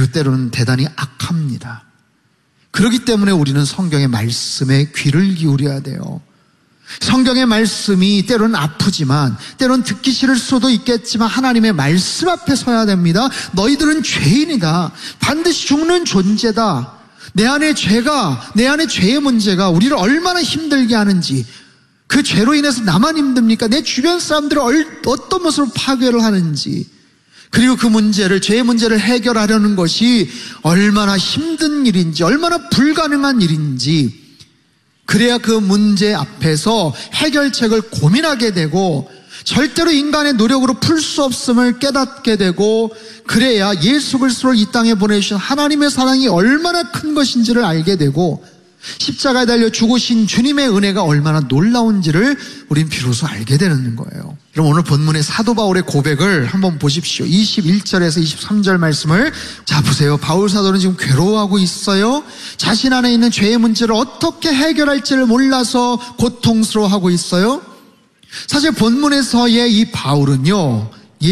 그리고 때로는 대단히 악합니다. 그렇기 때문에 우리는 성경의 말씀에 귀를 기울여야 돼요. 성경의 말씀이 때로는 아프지만, 때로는 듣기 싫을 수도 있겠지만 하나님의 말씀 앞에 서야 됩니다. 너희들은 죄인이다. 반드시 죽는 존재다. 내 안에 죄의 문제가 우리를 얼마나 힘들게 하는지, 그 죄로 인해서 나만 힘듭니까? 내 주변 사람들을 어떤 모습으로 파괴를 하는지, 그리고 죄의 문제를 해결하려는 것이 얼마나 힘든 일인지, 얼마나 불가능한 일인지, 그래야 그 문제 앞에서 해결책을 고민하게 되고 절대로 인간의 노력으로 풀 수 없음을 깨닫게 되고, 그래야 예수 그리스도를 이 땅에 보내주신 하나님의 사랑이 얼마나 큰 것인지를 알게 되고, 십자가에 달려 죽으신 주님의 은혜가 얼마나 놀라운지를 우린 비로소 알게 되는 거예요. 그럼 오늘 본문의 사도 바울의 고백을 한번 보십시오. 21절에서 23절 말씀을. 자, 보세요. 바울 사도는 지금 괴로워하고 있어요. 자신 안에 있는 죄의 문제를 어떻게 해결할지를 몰라서 고통스러워하고 있어요. 사실 본문에서의 이 바울은요,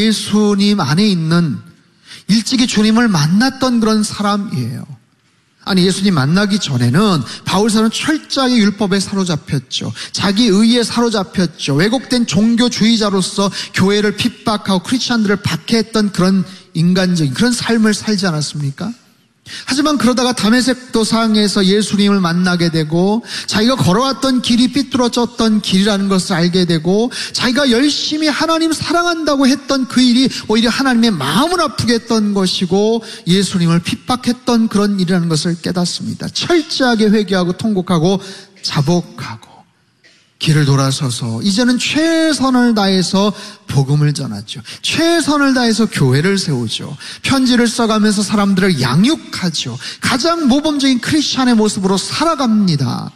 예수님 안에 있는 일찍이 주님을 만났던 그런 사람이에요. 아니, 예수님 만나기 전에는 바울 사도는 철저하게 율법에 사로잡혔죠. 자기 의에 사로잡혔죠. 왜곡된 종교주의자로서 교회를 핍박하고 크리스찬들을 박해했던 그런 인간적인 그런 삶을 살지 않았습니까? 하지만 그러다가 다메섹 도상에서 예수님을 만나게 되고, 자기가 걸어왔던 길이 삐뚤어졌던 길이라는 것을 알게 되고, 자기가 열심히 하나님 사랑한다고 했던 그 일이 오히려 하나님의 마음을 아프게 했던 것이고 예수님을 핍박했던 그런 일이라는 것을 깨닫습니다. 철저하게 회개하고 통곡하고 자복하고 길을 돌아서서 이제는 최선을 다해서 복음을 전하죠. 최선을 다해서 교회를 세우죠. 편지를 써가면서 사람들을 양육하죠. 가장 모범적인 크리스찬의 모습으로 살아갑니다.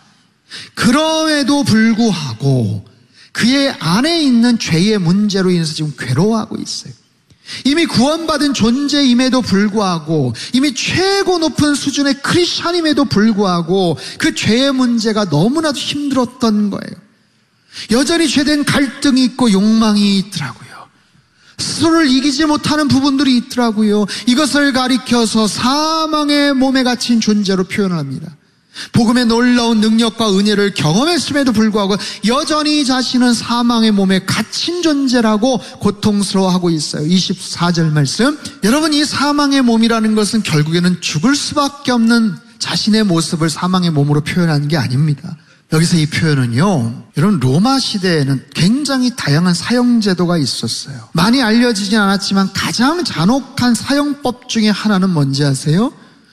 그럼에도 불구하고 그의 안에 있는 죄의 문제로 인해서 지금 괴로워하고 있어요. 이미 구원받은 존재임에도 불구하고, 이미 최고 높은 수준의 크리스찬임에도 불구하고 그 죄의 문제가 너무나도 힘들었던 거예요. 여전히 죄된 갈등이 있고 욕망이 있더라고요. 스스로를 이기지 못하는 부분들이 있더라고요. 이것을 가리켜서 사망의 몸에 갇힌 존재로 표현을 합니다. 복음의 놀라운 능력과 은혜를 경험했음에도 불구하고 여전히 자신은 사망의 몸에 갇힌 존재라고 고통스러워하고 있어요. 24절 말씀. 여러분, 이 사망의 몸이라는 것은 결국에는 죽을 수밖에 없는 자신의 모습을 사망의 몸으로 표현하는 게 아닙니다. 여기서 이 표현은요, 여러분, 로마 시대에는 굉장히 다양한 사형제도가 있었어요. 많이 알려지진 않았지만 가장 잔혹한 사형법 중에 하나는 뭔지 아세요?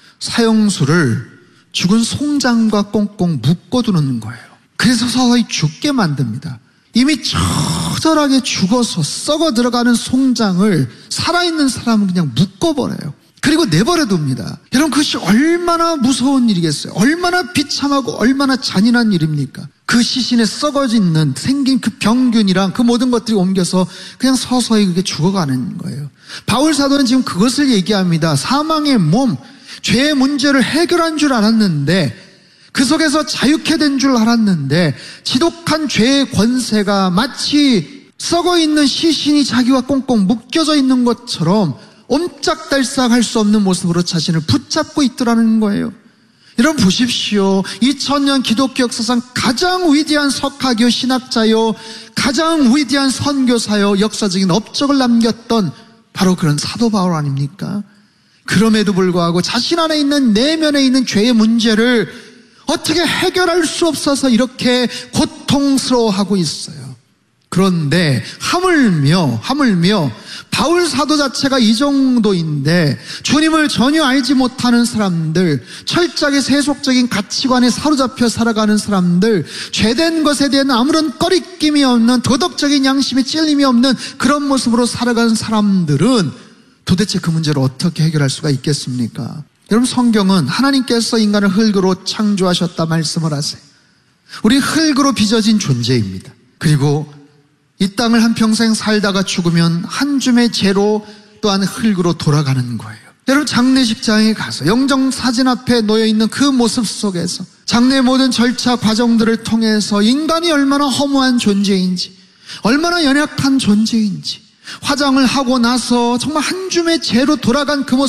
사형수를 죽은 송장과 꽁꽁 묶어두는 거예요. 그래서 서서히 죽게 만듭니다. 이미 처절하게 죽어서 썩어 들어가는 송장을 살아있는 사람은 그냥 묶어버려요. 그리고 내버려 둡니다. 여러분, 그것이 얼마나 무서운 일이겠어요? 얼마나 비참하고 얼마나 잔인한 일입니까? 그 시신에 썩어지는 생긴 그 병균이랑 그 모든 것들이 옮겨서 그냥 서서히 그게 죽어가는 거예요. 바울 사도는 지금 그것을 얘기합니다. 사망의 몸, 죄의 문제를 해결한 줄 알았는데, 그 속에서 자유케 된 줄 알았는데, 지독한 죄의 권세가 마치 썩어있는 시신이 자기와 꽁꽁 묶여져 있는 것처럼 옴짝달싹할 수 없는 모습으로 자신을 붙잡고 있더라는 거예요. 여러분 보십시오. 2000년 기독교 역사상 가장 위대한 석학이요, 신학자요, 가장 위대한 선교사요, 역사적인 업적을 남겼던 바로 그런 사도 바울 아닙니까? 그럼에도 불구하고 자신 안에 있는 내면에 있는 죄의 문제를 어떻게 해결할 수 없어서 이렇게 고통스러워하고 있어요. 그런데 하물며 바울 사도 자체가 이 정도인데 주님을 전혀 알지 못하는 사람들, 철저하게 세속적인 가치관에 사로잡혀 살아가는 사람들, 죄된 것에 대한 아무런 꺼리낌이 없는, 도덕적인 양심에 찔림이 없는 그런 모습으로 살아가는 사람들은 도대체 그 문제를 어떻게 해결할 수가 있겠습니까? 여러분, 성경은 하나님께서 인간을 흙으로 창조하셨다 말씀을 하세요. 우리 흙으로 빚어진 존재입니다. 그리고 이 땅을 한평생 살다가 죽으면 한 줌의 재로 또한 흙으로 돌아가는 거예요. 여러분, 장례식장에 가서 영정사진 앞에 놓여있는 그 모습 속에서 장례 모든 절차 과정들을 통해서 인간이 얼마나 허무한 존재인지, 얼마나 연약한 존재인지, 화장을 하고 나서 정말 한 줌의 재로 돌아간 그 모습